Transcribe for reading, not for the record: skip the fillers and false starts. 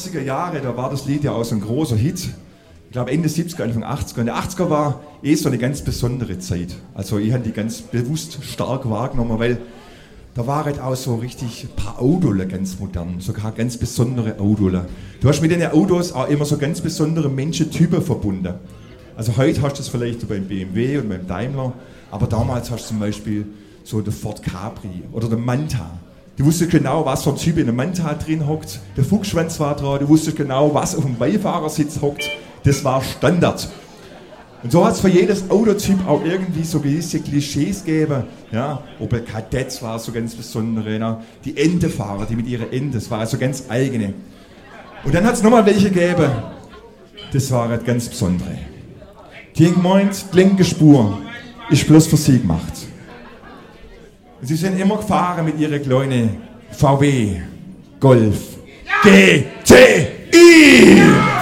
70er Jahre, da war das Lied ja auch so ein großer Hit. Ich glaube Ende 70er, Anfang 80er. Und der 80er war so eine ganz besondere Zeit. Also ich habe die ganz bewusst stark wahrgenommen, weil da waren halt auch so richtig ein paar Autos ganz modern, sogar ganz besondere Autos. Du hast mit den Autos auch immer so ganz besondere Menschentypen verbunden. Also heute hast du das vielleicht so beim BMW und beim Daimler, aber damals hast du zum Beispiel so den Ford Capri oder den Manta. Du wusstest genau, was für ein Typ in dem Manta drin hockt. Der Fuchsschwanz war dran, du wusstest genau, was auf dem Beifahrersitz hockt. Das war Standard. Und so hat es für jedes Autotyp auch irgendwie so gewisse Klischees gegeben. Ja, Opel Kadett war so ganz besondere, ne? Die Entefahrer, die mit ihren Enten, das war also ganz eigene. Und dann hat es nochmal welche gegeben, das war halt ganz besondere. Die haben gemeint, die linke Spur ist bloß für sie gemacht. Und sie sind immer gefahren mit ihren kleinen VW Golf GTI.